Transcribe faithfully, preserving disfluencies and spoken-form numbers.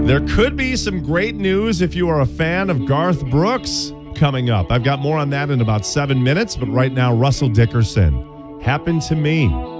There could be some great news if you are a fan of Garth Brooks coming up. I've got more on that in about seven minutes, but right now, Russell Dickerson, Happened to Me.